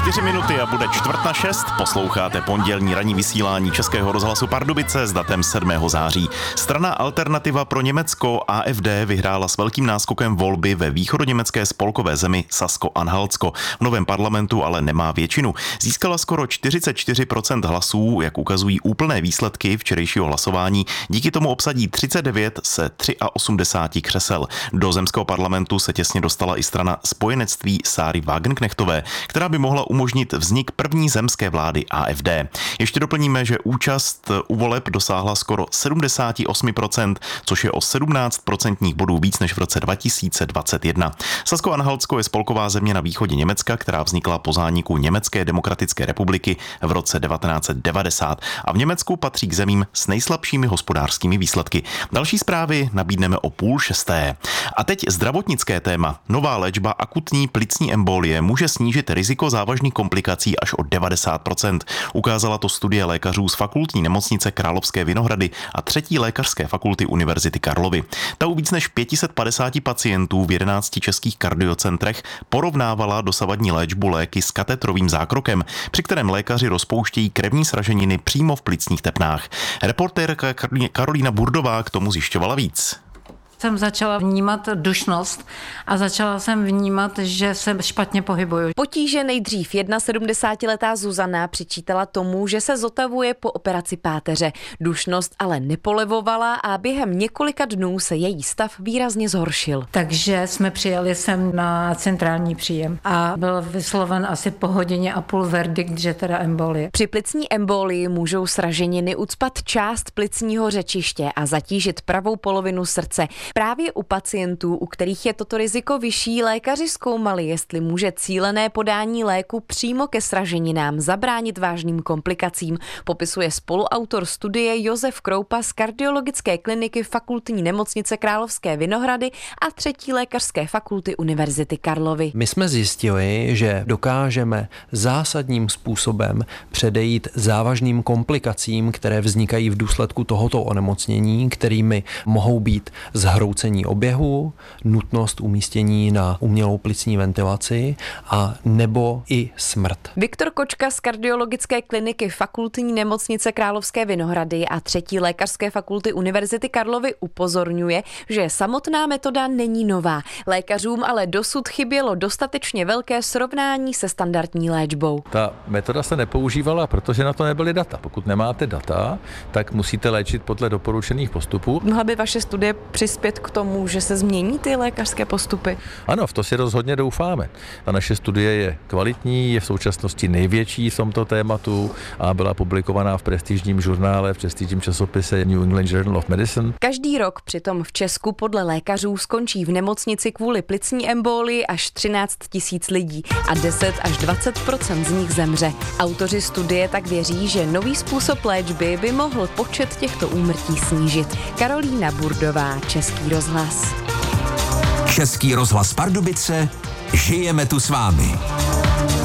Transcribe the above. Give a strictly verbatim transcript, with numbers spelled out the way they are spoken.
Čtyři minuty a bude čtvrt na šest. Posloucháte pondělní ranní vysílání Českého rozhlasu Pardubice s datem sedmého září. Strana Alternativa pro Německo A F D vyhrála s velkým náskokem volby ve východoněmecké spolkové zemi Sasko-Anhaltsko. V novém parlamentu ale nemá většinu. Získala skoro čtyřicet čtyři procent hlasů, jak ukazují úplné výsledky včerejšího hlasování. Díky tomu obsadí třicet devět se osmdesáti tři křesel. Do zemského parlamentu se těsně dostala i strana Spojenectví Sáry Wagenknechtové, která by mohla umožnit vznik první zemské vlády A F D. Ještě doplníme, že účast u voleb dosáhla skoro sedmdesát osm procent, což je o sedmnáct procentních bodů víc než v roce dva tisíce dvacet jedna. Sasko-Anhaltsko je spolková země na východě Německa, která vznikla po zániku Německé demokratické republiky v roce devatenáct set devadesát a v Německu patří k zemím s nejslabšími hospodářskými výsledky. Další zprávy nabídneme o půl šesté. A teď zdravotnické téma. Nová léčba akutní plicní embolie může snížit riziko závažných komplikací až o devadesát procent. Ukázala to studie lékařů z fakultní nemocnice Královské Vinohrady a třetí lékařské fakulty Univerzity Karlovy. Ta u víc než pět set padesát pacientů v jedenácti českých kardiocentrech porovnávala dosavadní léčbu léky s katetrovým zákrokem, při kterém lékaři rozpouštějí krevní sraženiny přímo v plicních tepnách. Reportérka Karolína Burdová k tomu zjišťovala víc. Jsem začala vnímat dušnost a začala jsem vnímat, že se špatně pohybuju. Potíže nejdřív sedmdesátiletá Zuzana přičítala tomu, že se zotavuje po operaci páteře. Dušnost ale nepolevovala a během několika dnů se její stav výrazně zhoršil. Takže jsme přijeli sem na centrální příjem a byl vysloven asi po hodině a půl verdikt, že teda embolie. Při plicní embolii můžou sraženiny ucpat část plicního řečiště a zatížit pravou polovinu srdce. Právě u pacientů, u kterých je toto riziko vyšší, lékaři zkoumali, jestli může cílené podání léku přímo ke sraženinám zabránit vážným komplikacím, popisuje spoluautor studie Josef Kroupa z kardiologické kliniky Fakultní nemocnice Královské Vinohrady a třetí lékařské fakulty Univerzity Karlovy. My jsme zjistili, že dokážeme zásadním způsobem předejít závažným komplikacím, které vznikají v důsledku tohoto onemocnění, kterými mohou být zhroucení oběhu, nutnost umístění na umělou plicní ventilaci a nebo i smrt. Viktor Kočka z kardiologické kliniky Fakultní nemocnice Královské Vinohrady a třetí lékařské fakulty Univerzity Karlovy upozorňuje, že samotná metoda není nová. Lékařům ale dosud chybělo dostatečně velké srovnání se standardní léčbou. Ta metoda se nepoužívala, protože na to nebyly data. Pokud nemáte data, tak musíte léčit podle doporučených postupů. Mohla by vaše studie přispět k tomu, že se změní ty lékařské postupy? Ano, v to si rozhodně doufáme. Ta naše studie je kvalitní, je v současnosti největší v tomto tématu a byla publikovaná v prestižním žurnále, v prestižním časopise New England Journal of Medicine. Každý rok přitom v Česku podle lékařů skončí v nemocnici kvůli plicní embolii až třináct tisíc lidí a deset až dvacet procent z nich zemře. Autoři studie tak věří, že nový způsob léčby by mohl počet těchto úmrtí snížit. Karolína Burdová, Český rozhlas. Český rozhlas Pardubice, žijeme tu s vámi.